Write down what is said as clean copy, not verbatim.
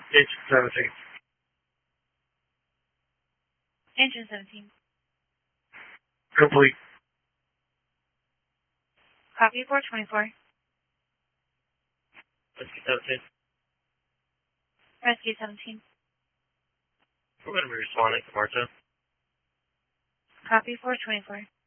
Engine 17. Engine 17. Complete. Copy 424. Rescue 17. Rescue 17. We're going to be responding to Marta. Copy 424.